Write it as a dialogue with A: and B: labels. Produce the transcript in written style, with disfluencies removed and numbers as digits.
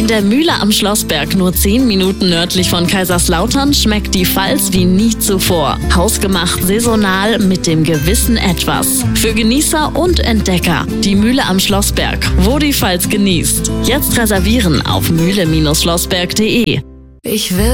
A: In der Mühle am Schlossberg, nur 10 Minuten nördlich von Kaiserslautern, schmeckt die Pfalz wie nie zuvor. Hausgemacht, saisonal, mit dem gewissen Etwas. Für Genießer und Entdecker. Die Mühle am Schlossberg, wo die Pfalz genießt. Jetzt reservieren auf mühle-schlossberg.de.
B: Ich will